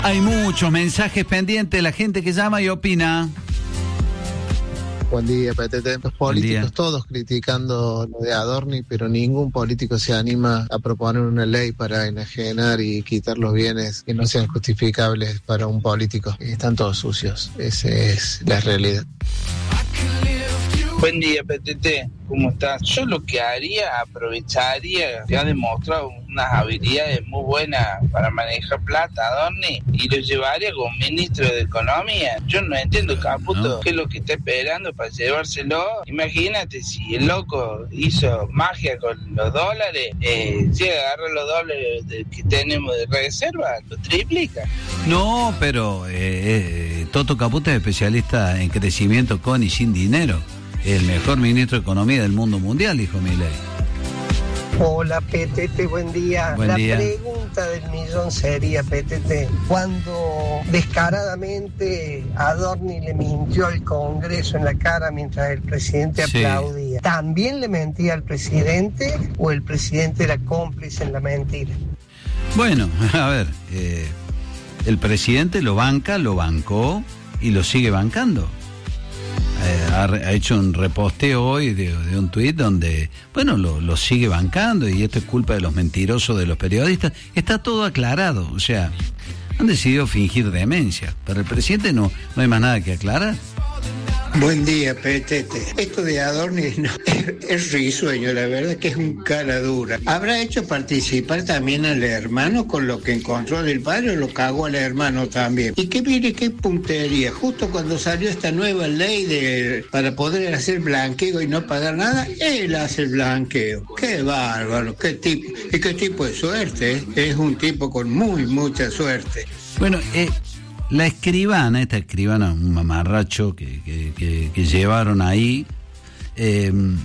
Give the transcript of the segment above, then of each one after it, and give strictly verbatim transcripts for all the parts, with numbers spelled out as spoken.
Hay muchos mensajes pendientes, la gente que llama y opina. Buen día, P T T. Los políticos todos criticando lo de Adorni, pero ningún político se anima a proponer una ley para enajenar y quitar los bienes que no sean justificables para un político. Están todos sucios. Esa es la realidad. Buen día, P T T, ¿cómo estás? Yo lo que haría, aprovecharía que ha demostrado unas habilidades muy buenas para manejar plata, Adorni, y lo llevaría como ministro de Economía. Yo no entiendo, Caputo, no. qué es lo que está esperando para llevárselo. Imagínate si el loco hizo magia con los dólares, eh, si agarra los dólares de, que tenemos de reserva, lo triplica. No, pero eh, eh, Toto Caputo es especialista en crecimiento con y sin dinero. El mejor ministro de Economía del mundo mundial, dijo Milei. Hola, P T T, buen día. Buen La día. pregunta del millón sería, P T T, cuando descaradamente Adorni le mintió al Congreso en la cara mientras el presidente Sí. aplaudía, ¿también le mentía al presidente o el presidente era cómplice en la mentira? Bueno, a ver, eh, el presidente lo banca, lo bancó y lo sigue bancando. Eh, ha, ha hecho un reposteo hoy de, de un tuit donde, bueno, lo, lo sigue bancando y esto es culpa de los mentirosos de los periodistas. Está todo aclarado, o sea, han decidido fingir demencia. Para el presidente no, no hay más nada que aclarar. Buen día, P T T. Esto de Adorni no, es, es risueño, la verdad que es un cara dura. ¿Habrá hecho participar también al hermano con lo que encontró del padre o lo cagó al hermano también? Y que mire qué puntería, justo cuando salió esta nueva ley de para poder hacer blanqueo y no pagar nada, él hace el blanqueo. Qué bárbaro, qué tipo, y qué tipo de suerte, ¿eh? Es un tipo con muy, mucha suerte. Bueno, eh... la escribana, esta escribana, un mamarracho que, que, que, que llevaron ahí eh,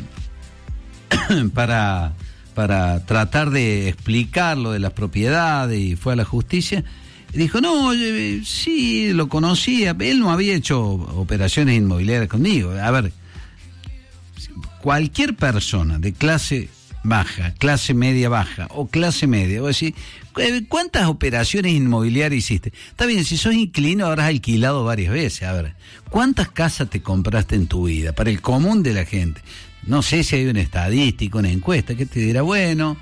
para, para tratar de explicar lo de las propiedades y fue a la justicia, dijo, no, eh, sí, lo conocía, él no había hecho operaciones inmobiliarias conmigo. A ver, cualquier persona de clase baja, clase media baja o clase media, o decir, ¿cuántas operaciones inmobiliarias hiciste? Está bien, si sos inquilino habrás alquilado varias veces. A ver, ¿cuántas casas te compraste en tu vida? Para el común de la gente. No sé si hay una estadística, una encuesta que te dirá, bueno,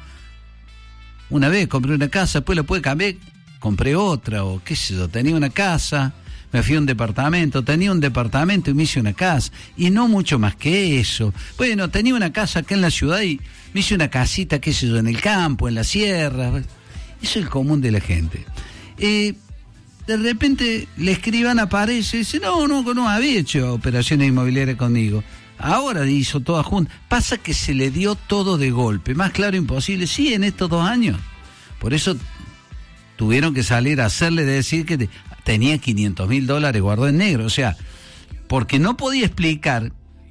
una vez compré una casa, después la pude cambiar, compré otra, o qué sé yo, tenía una casa, me fui a un departamento, tenía un departamento y me hice una casa, y no mucho más que eso. Bueno, tenía una casa acá en la ciudad y me hice una casita, qué sé yo, en el campo, en la sierra. Eso es el común de la gente. Eh, de repente le escriban aparece y dice, no, no, no había hecho operaciones inmobiliarias conmigo. Ahora hizo todas juntas. Pasa que se le dio todo de golpe. Más claro imposible. Sí, en estos dos años. Por eso tuvieron que salir a hacerle decir que te, tenía quinientos mil dólares guardados en negro. O sea, porque no podía explicar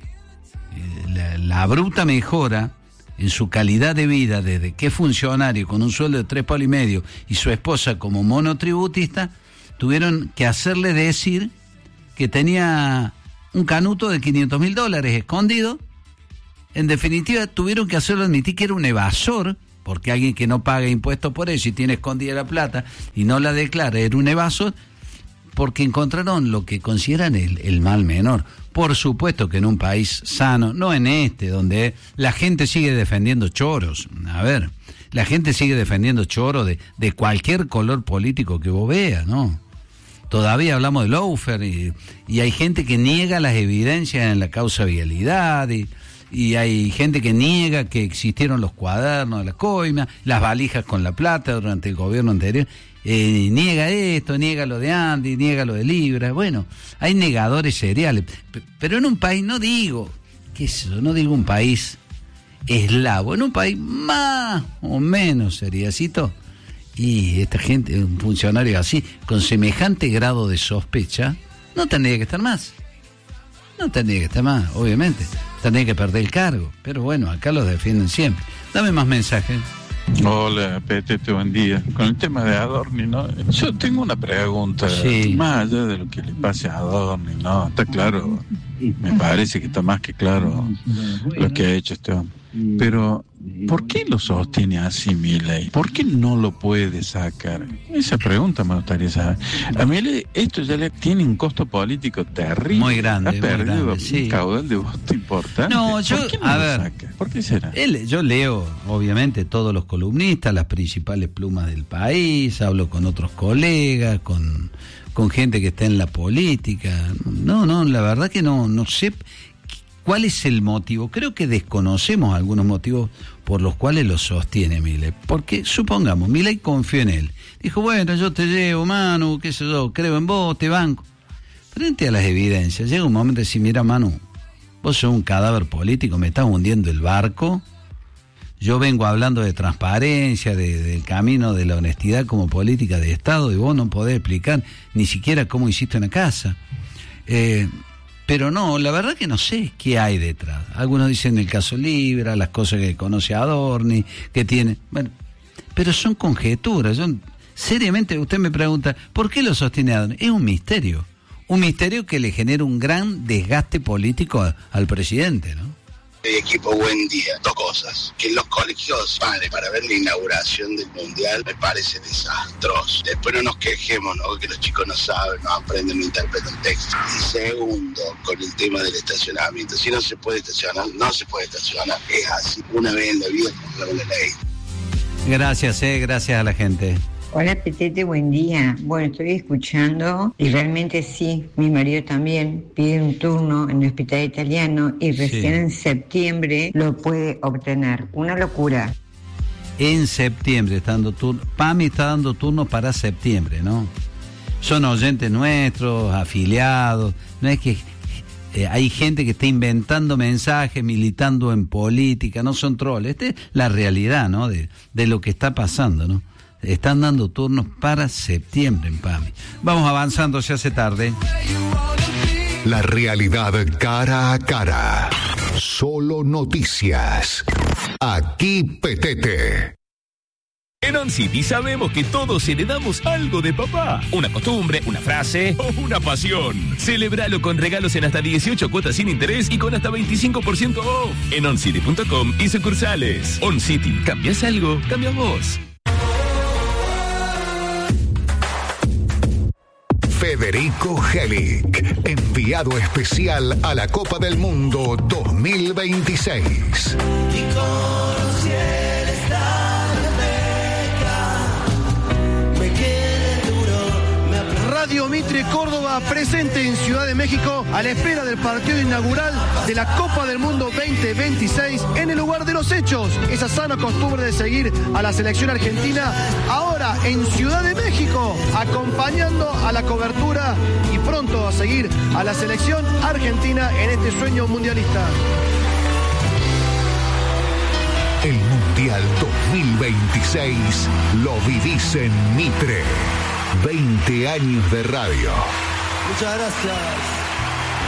eh, la, la bruta mejora en su calidad de vida desde que es funcionario con un sueldo de tres palos y medio y su esposa como monotributista, tuvieron que hacerle decir que tenía un canuto de quinientos mil dólares escondido. En definitiva, tuvieron que hacerlo admitir que era un evasor, porque alguien que no paga impuestos por eso y tiene escondida la plata y no la declara, era un evasor, porque encontraron lo que consideran el, el mal menor. Por supuesto que en un país sano, no en este, donde la gente sigue defendiendo choros. A ver, la gente sigue defendiendo choros de, de cualquier color político que vos veas, ¿no? Todavía hablamos de lawfare y, y hay gente que niega las evidencias en la causa vialidad y, y hay gente que niega que existieron los cuadernos de la coima, las valijas con la plata durante el gobierno anterior. Eh, niega esto, niega lo de Andy, niega lo de Libra. Bueno, hay negadores seriales, P- pero en un país, no digo, qué sé yo, no digo un país eslavo, en un país más o menos seriacito, y esta gente, un funcionario así, con semejante grado de sospecha, no tendría que estar más. No tendría que estar más, obviamente. Tendría que perder el cargo. Pero bueno, acá los defienden siempre. Dame más mensajes. Hola, P T T, buen día. Con el tema de Adorni, ¿no? Yo tengo una pregunta. Sí. Más allá de lo que le pase a Adorni, ¿no? Está claro, me parece que está más que claro lo que ha hecho este hombre. Pero ¿por qué lo sostiene así Milei? ¿Por qué no lo puede sacar? Esa pregunta me gustaría saber. A Milei esto ya le tiene un costo político terrible. Muy grande. Ha perdido muy grande, un sí. caudal de voto importante. No, yo, ¿Por qué no a lo ver, saca? ¿Por qué será? Él, yo leo, obviamente, todos los columnistas, las principales plumas del país, hablo con otros colegas, con, con gente que está en la política. No, no, la verdad que no, no sé cuál es el motivo. Creo que desconocemos algunos motivos por los cuales lo sostiene Milei. Porque, supongamos, Milei confió en él. Dijo, bueno, yo te llevo, Manu, qué sé yo, creo en vos, te banco. Frente a las evidencias, llega un momento de decir, mira, Manu, vos sos un cadáver político, me estás hundiendo el barco. Yo vengo hablando de transparencia, de, del camino de la honestidad como política de Estado, y vos no podés explicar ni siquiera cómo hiciste una casa. Eh, pero no, la verdad que no sé qué hay detrás. Algunos dicen el caso Libra, las cosas que conoce Adorni, que tiene... Bueno, pero son conjeturas. Yo, seriamente, usted me pregunta, ¿por qué lo sostiene Adorni? Es un misterio. Un misterio que le genera un gran desgaste político a, al presidente, ¿no? Equipo, buen día. Dos cosas. Que los colegios paren para ver la inauguración del Mundial me parece desastroso. Después no nos quejemos, ¿no? Que los chicos no saben, no aprenden, no interpretan textos. Y segundo, con el tema del estacionamiento. Si no se puede estacionar, no se puede estacionar. Es así. Una vez en la vida por la ley. Gracias, eh. Gracias a la gente. Hola Petete, buen día. Bueno, estoy escuchando y realmente sí, mi marido también pide un turno en el hospital italiano y recién sí. en septiembre lo puede obtener. Una locura. En septiembre está dando turno. PAMI está dando turnos para septiembre, ¿no? Son oyentes nuestros, afiliados. No es que eh, hay gente que está inventando mensajes, militando en política, no son troles. Esta es la realidad, ¿no? De, de lo que está pasando, ¿no? Están dando turnos para septiembre en PAMI. Vamos avanzando, se hace tarde. La realidad cara a cara. Solo noticias. Aquí Petete. En OnCity sabemos que todos heredamos algo de papá. Una costumbre, una frase o una pasión. Celebralo con regalos en hasta dieciocho cuotas sin interés y con hasta veinticinco por ciento off. En oncity punto com y sucursales. OnCity. ¿Cambias algo? Cambias vos. Federico Gelic, enviado especial a la Copa del Mundo dos mil veintiséis. Radio Mitre Córdoba presente en Ciudad de México a la espera del partido inaugural de la Copa del Mundo veinte veintiséis en el lugar de los hechos. Esa sana costumbre de seguir a la selección argentina ahora en Ciudad de México, acompañando a la cobertura y pronto a seguir a la selección argentina en este sueño mundialista. El Mundial dos mil veintiséis lo vivís en Mitre. veinte años de radio. Muchas gracias.